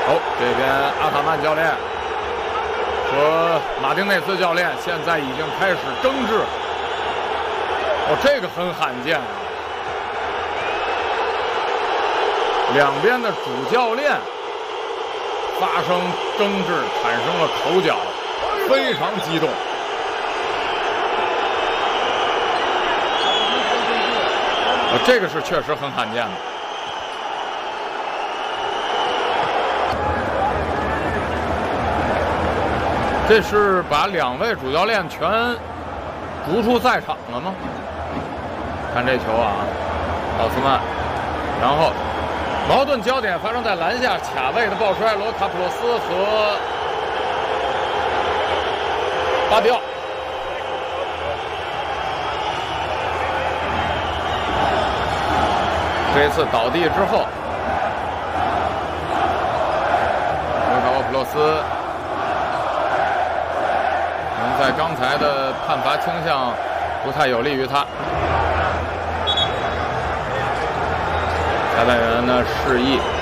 这边阿塔曼教练和马丁内斯教练现在已经开始争执。这个很罕见啊！两边的主教练发生争执，产生了口角，非常激动。这个是确实很罕见的。这是把两位主教练全逐出赛场了吗？看这球啊，奥斯曼，然后矛盾焦点发生在篮下卡位的鲍帅、罗卡普洛斯和巴迪奥。这一次倒地之后，罗卡普洛斯可能在刚才的判罚倾向不太有利于他。裁判员呢示意